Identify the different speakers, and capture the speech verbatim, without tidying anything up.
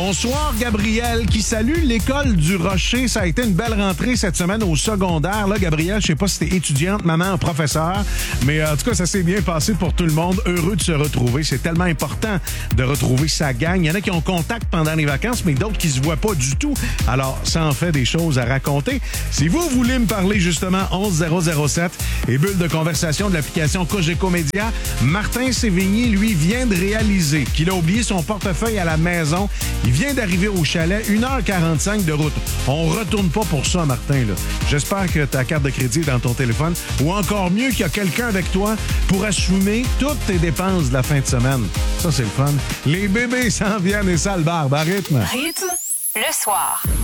Speaker 1: Bonsoir, Gabriel, qui salue l'école du Rocher. Ça a été une belle rentrée cette semaine au secondaire. Là, Gabriel, je sais pas si t'es étudiante, maman, professeur, mais en tout cas, ça s'est bien passé pour tout le monde. Heureux de se retrouver. C'est tellement important de retrouver sa gang. Il y en a qui ont contact pendant les vacances, mais d'autres qui se voient pas du tout. Alors, ça en fait des choses à raconter. Si vous voulez me parler, justement, onze zéro zéro sept et bulle de conversation de l'application Cogeco Média, Martin Sévigny, lui, vient de réaliser qu'il a oublié son portefeuille à la maison. Il vient d'arriver au chalet, une heure quarante-cinq de route. On retourne pas pour ça, Martin. Là. J'espère que ta carte de crédit est dans ton téléphone ou encore mieux qu'il y a quelqu'un avec toi pour assumer toutes tes dépenses de la fin de semaine. Ça, c'est le fun. Les bébés s'en viennent et ça, le barbe à rythme.
Speaker 2: Rythme le soir.